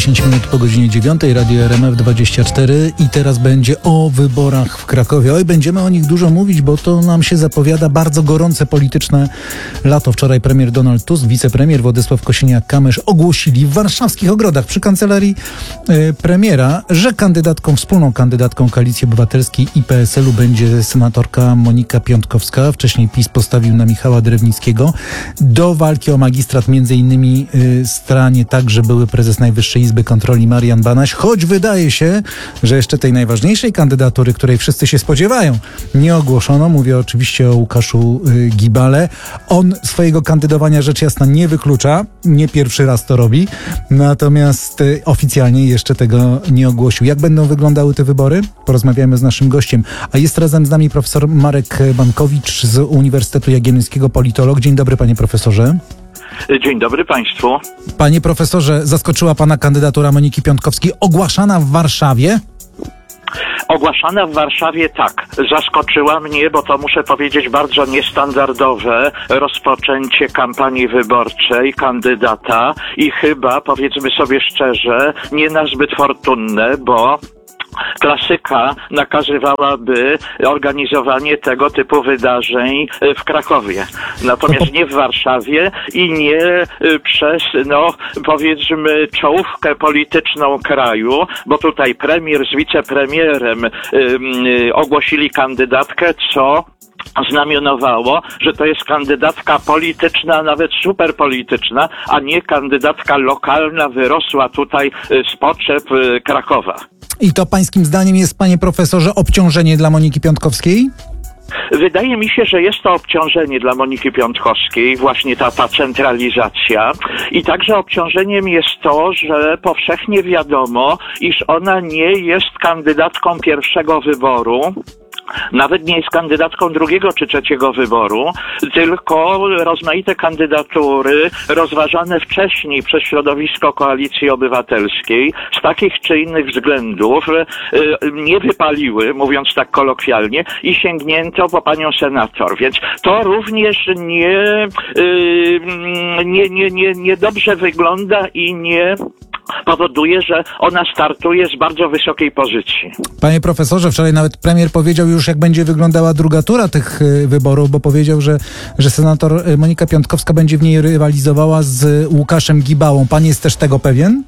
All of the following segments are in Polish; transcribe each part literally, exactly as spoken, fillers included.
dziesięć minut po godzinie dziewiątej, Radio R M F dwadzieścia cztery i teraz będzie o wyborach w Krakowie. Oj, będziemy o nich dużo mówić, bo to nam się zapowiada bardzo gorące polityczne lato. Wczoraj premier Donald Tusk, wicepremier Władysław Kosiniak-Kamysz ogłosili w warszawskich ogrodach przy kancelarii y, premiera, że kandydatką, wspólną kandydatką Koalicji Obywatelskiej i P S L-u będzie senatorka Monika Piontkowska. Wcześniej PiS postawił na Michała Drewnickiego. Do walki o magistrat między innymi y, stranie także były prezes Najwyższej Izby Kontroli Marian Banaś, choć wydaje się, że jeszcze tej najważniejszej kandydatury, której wszyscy się spodziewają, nie ogłoszono. Mówię oczywiście o Łukaszu y, Gibale. On swojego kandydowania rzecz jasna nie wyklucza. Nie pierwszy raz to robi. Natomiast y, oficjalnie jeszcze tego nie ogłosił. Jak będą wyglądały te wybory? Porozmawiamy z naszym gościem. A jest razem z nami profesor Marek Bankowicz z Uniwersytetu Jagiellońskiego, politolog. Dzień dobry, panie profesorze. Dzień dobry państwu. Panie profesorze, zaskoczyła pana kandydatura Moniki Piontkowskiej ogłaszana w Warszawie? Ogłaszana w Warszawie, tak. Zaskoczyła mnie, bo to muszę powiedzieć bardzo niestandardowe rozpoczęcie kampanii wyborczej kandydata i chyba, powiedzmy sobie szczerze, nie nazbyt fortunne, bo klasyka nakazywałaby organizowanie tego typu wydarzeń w Krakowie. Natomiast nie w Warszawie i nie przez, no, powiedzmy, czołówkę polityczną kraju, bo tutaj premier z wicepremierem ym, ogłosili kandydatkę, co znamionowało, że to jest kandydatka polityczna, a nawet superpolityczna, a nie kandydatka lokalna, wyrosła tutaj z potrzeb Krakowa. I to pańskim zdaniem jest, panie profesorze, obciążenie dla Moniki Piontkowskiej? Wydaje mi się, że jest to obciążenie dla Moniki Piontkowskiej, właśnie ta, ta centralizacja. I także obciążeniem jest to, że powszechnie wiadomo, iż ona nie jest kandydatką pierwszego wyboru. Nawet nie jest kandydatką drugiego czy trzeciego wyboru, tylko rozmaite kandydatury rozważane wcześniej przez środowisko Koalicji Obywatelskiej z takich czy innych względów nie wypaliły, mówiąc tak kolokwialnie, i sięgnięto po panią senator. Więc to również nie, nie, nie, nie, nie dobrze wygląda i nie powoduje, że ona startuje z bardzo wysokiej pozycji. Panie profesorze, wczoraj nawet premier powiedział już, jak będzie wyglądała druga tura tych y, wyborów, bo powiedział, że, że senator Monika Piontkowska będzie w niej rywalizowała z Łukaszem Gibałą. Pan jest też tego pewien?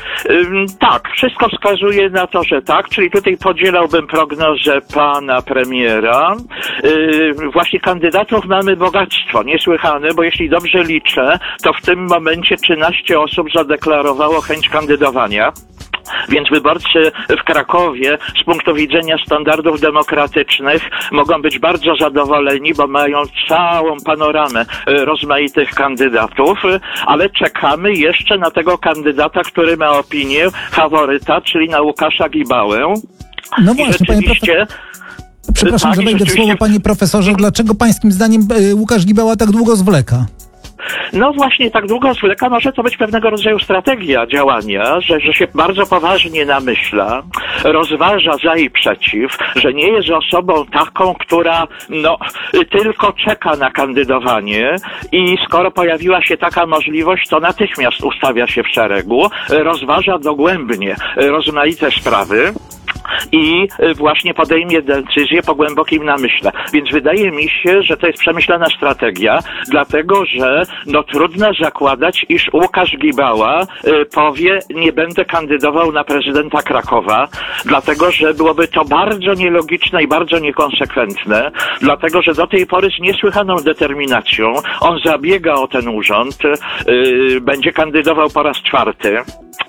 Tak, wszystko wskazuje na to, że tak, czyli tutaj podzielałbym prognozę pana premiera. Właśnie kandydatów mamy bogactwo, niesłychane, bo jeśli dobrze liczę, to w tym momencie trzynaście osób zadeklarowało chęć kandydowania. Więc wyborcy w Krakowie z punktu widzenia standardów demokratycznych mogą być bardzo zadowoleni, bo mają całą panoramę rozmaitych kandydatów, ale czekamy jeszcze na tego kandydata, który ma opinię faworyta, czyli na Łukasza Gibałę. No właśnie, panie profesorze. Przepraszam, tak, że wejdę w słowo, panie profesorze. Dlaczego pańskim zdaniem Łukasz Gibała tak długo zwleka? No właśnie, tak długo zwleka, może to być pewnego rodzaju strategia działania, że, że się bardzo poważnie namyśla, rozważa za i przeciw, że nie jest osobą taką, która no tylko czeka na kandydowanie i skoro pojawiła się taka możliwość, to natychmiast ustawia się w szeregu, rozważa dogłębnie rozmaite sprawy i właśnie podejmie decyzję po głębokim namyśle. Więc wydaje mi się, że to jest przemyślana strategia, dlatego że no trudno zakładać, iż Łukasz Gibała y, powie, nie będę kandydował na prezydenta Krakowa, dlatego że byłoby to bardzo nielogiczne i bardzo niekonsekwentne, dlatego że do tej pory z niesłychaną determinacją on zabiega o ten urząd, y, będzie kandydował po raz czwarty.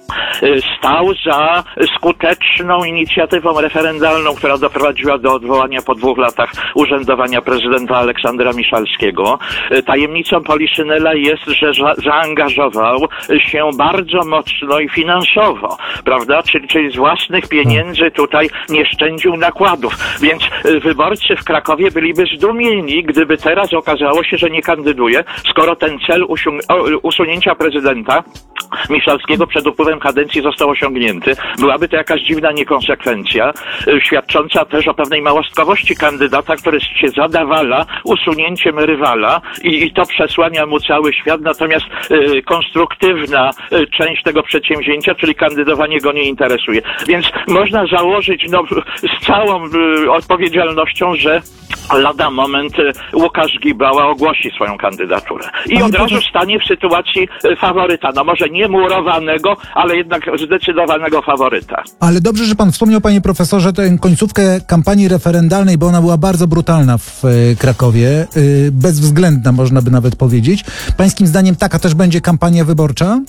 Stał za skuteczną inicjatywą referendalną, która doprowadziła do odwołania po dwóch latach urzędowania prezydenta Aleksandra Miszalskiego. Tajemnicą Poliszynela jest, że za- zaangażował się bardzo mocno i finansowo, prawda? Czyli, czyli z własnych pieniędzy tutaj nie szczędził nakładów. Więc wyborcy w Krakowie byliby zdumieni, gdyby teraz okazało się, że nie kandyduje, skoro ten cel usią- usunięcia prezydenta Miszalskiego przed upływem kadencji kadencji został osiągnięty. Byłaby to jakaś dziwna niekonsekwencja, y, świadcząca też o pewnej małostkowości kandydata, który się zadawala usunięciem rywala i, i to przesłania mu cały świat, natomiast y, konstruktywna y, część tego przedsięwzięcia, czyli kandydowanie go nie interesuje. Więc można założyć no, z całą y, odpowiedzialnością, że lada moment y, Łukasz Gibała ogłosi swoją kandydaturę. I Panie od razu profes- stanie w sytuacji y, faworyta. No może nie murowanego, ale jednak zdecydowanego faworyta. Ale dobrze, że pan wspomniał, panie profesorze, tę końcówkę kampanii referendalnej, bo ona była bardzo brutalna w e, Krakowie, e, bezwzględna można by nawet powiedzieć. Pańskim zdaniem taka też będzie kampania wyborcza?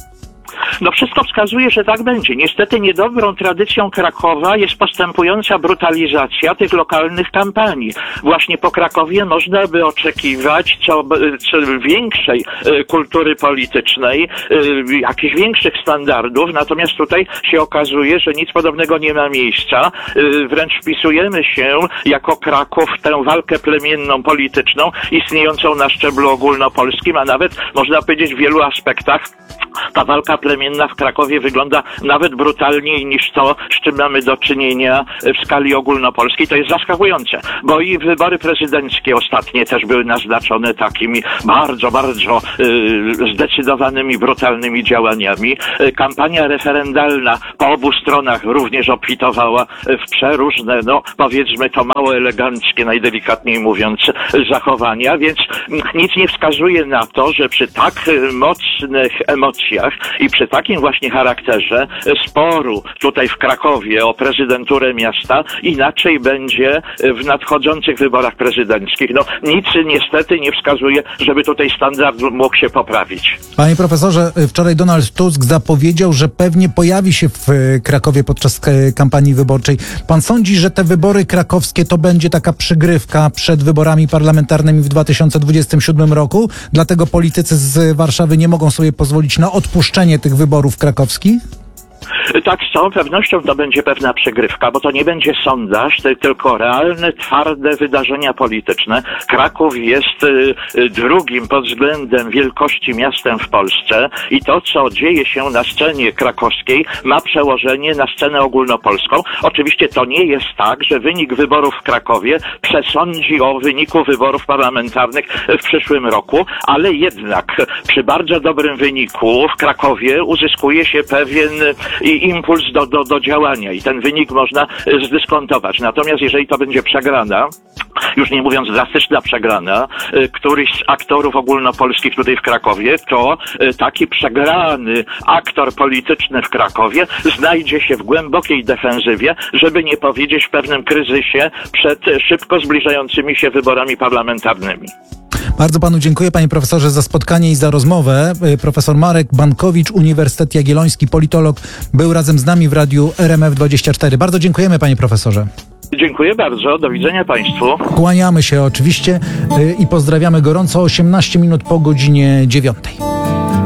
No wszystko wskazuje, że tak będzie. Niestety niedobrą tradycją Krakowa jest postępująca brutalizacja tych lokalnych kampanii. Właśnie po Krakowie można by oczekiwać co, co większej e, kultury politycznej, e, jakichś większych standardów, natomiast tutaj się okazuje, że nic podobnego nie ma miejsca. E, wręcz wpisujemy się jako Kraków w tę walkę plemienną polityczną istniejącą na szczeblu ogólnopolskim, a nawet można powiedzieć w wielu aspektach ta walka plemienna w Krakowie wygląda nawet brutalniej niż to, z czym mamy do czynienia w skali ogólnopolskiej. To jest zaskakujące, bo i wybory prezydenckie ostatnie też były naznaczone takimi bardzo, bardzo y, zdecydowanymi, brutalnymi działaniami. Y, kampania referendalna po obu stronach również obfitowała w przeróżne, no powiedzmy to mało eleganckie, najdelikatniej mówiąc, zachowania, więc nic nie wskazuje na to, że przy tak y, mocnych emocjach i przy takim właśnie charakterze sporu tutaj w Krakowie o prezydenturę miasta inaczej będzie w nadchodzących wyborach prezydenckich. No nic niestety nie wskazuje, żeby tutaj standard mógł się poprawić. Panie profesorze, wczoraj Donald Tusk zapowiedział, że pewnie pojawi się w Krakowie podczas kampanii wyborczej. Pan sądzi, że te wybory krakowskie to będzie taka przygrywka przed wyborami parlamentarnymi w dwa tysiące dwudziestym siódmym roku? Dlatego politycy z Warszawy nie mogą sobie pozwolić na odpuszczenie tych wyborów krakowskich? Tak, z całą pewnością to będzie pewna przygrywka, bo to nie będzie sondaż, tylko realne, twarde wydarzenia polityczne. Kraków jest y, drugim pod względem wielkości miastem w Polsce i to, co dzieje się na scenie krakowskiej, ma przełożenie na scenę ogólnopolską. Oczywiście to nie jest tak, że wynik wyborów w Krakowie przesądzi o wyniku wyborów parlamentarnych w przyszłym roku, ale jednak przy bardzo dobrym wyniku w Krakowie uzyskuje się pewien i impuls do, do, do działania i ten wynik można zdyskontować. Natomiast jeżeli to będzie przegrana, już nie mówiąc drastyczna przegrana, któryś z aktorów ogólnopolskich tutaj w Krakowie, to taki przegrany aktor polityczny w Krakowie znajdzie się w głębokiej defensywie, żeby nie powiedzieć w pewnym kryzysie przed szybko zbliżającymi się wyborami parlamentarnymi. Bardzo panu dziękuję, panie profesorze, za spotkanie i za rozmowę. Profesor Marek Bankowicz, Uniwersytet Jagielloński, politolog, był razem z nami w radiu R M F dwadzieścia cztery. Bardzo dziękujemy, panie profesorze. Dziękuję bardzo. Do widzenia państwu. Kłaniamy się oczywiście i pozdrawiamy gorąco. osiemnaście minut po godzinie dziewiątej.